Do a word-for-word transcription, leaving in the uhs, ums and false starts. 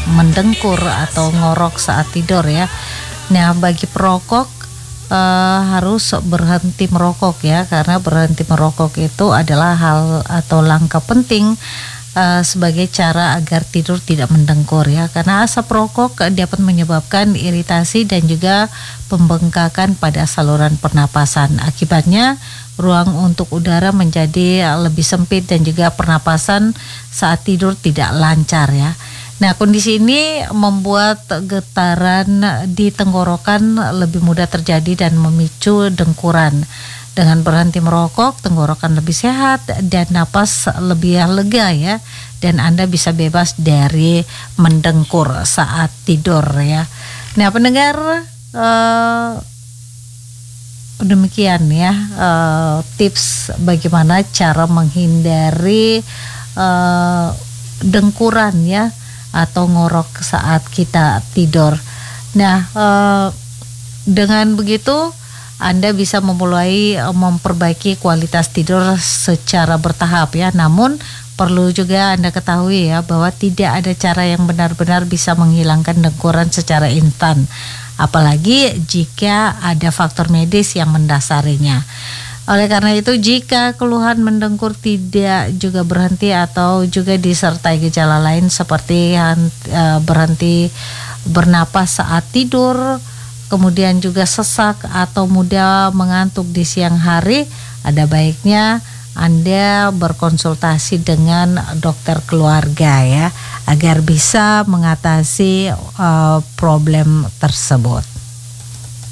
mendengkur atau ngorok saat tidur ya. Nah, bagi perokok uh, harus berhenti merokok ya, karena berhenti merokok itu adalah hal atau langkah penting Uh, sebagai cara agar tidur tidak mendengkur ya, karena asap rokok dapat menyebabkan iritasi dan juga pembengkakan pada saluran pernapasan. Akibatnya ruang untuk udara menjadi lebih sempit dan juga pernapasan saat tidur tidak lancar ya. Nah, kondisi ini membuat getaran di tenggorokan lebih mudah terjadi dan memicu dengkuran. Dengan berhenti merokok, tenggorokan lebih sehat dan napas lebih lega ya, dan Anda bisa bebas dari mendengkur saat tidur ya. Nah, pendengar, eh, demikian ya eh, tips bagaimana cara menghindari eh, dengkuran ya atau ngorok saat kita tidur. Nah, eh, dengan begitu Anda bisa memulai memperbaiki kualitas tidur secara bertahap ya. Namun perlu juga Anda ketahui ya bahwa tidak ada cara yang benar-benar bisa menghilangkan dengkuran secara instan, apalagi jika ada faktor medis yang mendasarinya. Oleh karena itu, jika keluhan mendengkur tidak juga berhenti atau juga disertai gejala lain seperti uh, berhenti bernapas saat tidur, kemudian juga sesak atau mudah mengantuk di siang hari, ada baiknya Anda berkonsultasi dengan dokter keluarga ya, agar bisa mengatasi uh, problem tersebut.